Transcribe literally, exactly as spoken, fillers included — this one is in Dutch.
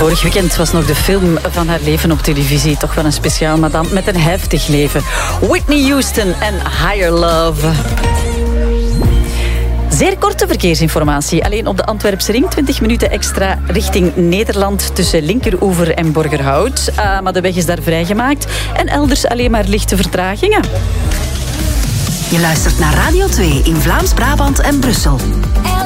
Vorig weekend was nog de film van haar leven op televisie. Toch wel een speciaal madame met een heftig leven. Whitney Houston en Higher Love. Zeer korte verkeersinformatie. Alleen op de Antwerpse ring twintig minuten extra richting Nederland tussen Linkeroever en Borgerhout. Uh, maar de weg is daar vrijgemaakt. En elders alleen maar lichte vertragingen. Je luistert naar Radio twee in Vlaams-Brabant en Brussel.